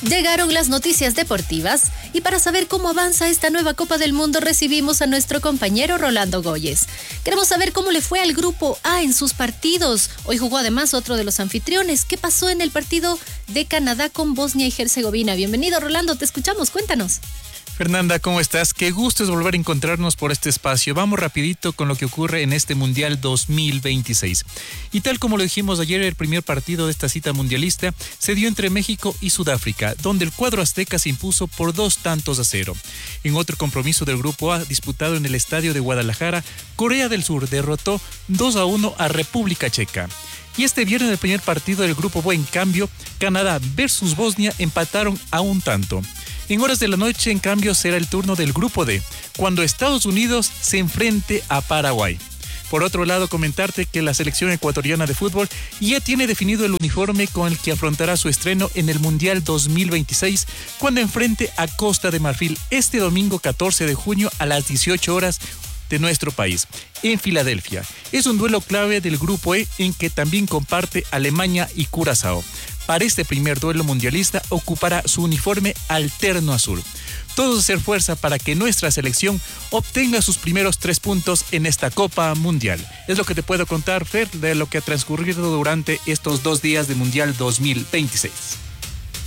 Llegaron las noticias deportivas y para saber cómo avanza esta nueva Copa del Mundo recibimos a nuestro compañero Rolando Goyes. Queremos saber cómo le fue al Grupo A en sus partidos. Hoy jugó además otro de los anfitriones. ¿Qué pasó en el partido de Canadá con Bosnia y Herzegovina? Bienvenido, Rolando, te escuchamos, cuéntanos. Fernanda, ¿cómo estás? Qué gusto es volver a encontrarnos por este espacio. Vamos rapidito con lo que ocurre en este Mundial 2026. Y tal como lo dijimos ayer, el primer partido de esta cita mundialista se dio entre México y Sudáfrica, donde el cuadro azteca se impuso por 2-0. En otro compromiso del Grupo A, disputado en el estadio de Guadalajara, Corea del Sur derrotó 2-1 a República Checa. Y este viernes, el primer partido del Grupo B, en cambio, Canadá versus Bosnia empataron a un tanto. En horas de la noche, en cambio, será el turno del Grupo D, cuando Estados Unidos se enfrente a Paraguay. Por otro lado, comentarte que la selección ecuatoriana de fútbol ya tiene definido el uniforme con el que afrontará su estreno en el Mundial 2026, cuando enfrente a Costa de Marfil este domingo 14 de junio a las 18 horas de nuestro país, en Filadelfia. Es un duelo clave del Grupo E en que también comparte Alemania y Curazao. Para este primer duelo mundialista ocupará su uniforme alterno azul. Todos hacer fuerza para que nuestra selección obtenga sus primeros 3 puntos en esta Copa Mundial. Es lo que te puedo contar, Fer, de lo que ha transcurrido durante estos 2 días de Mundial 2026.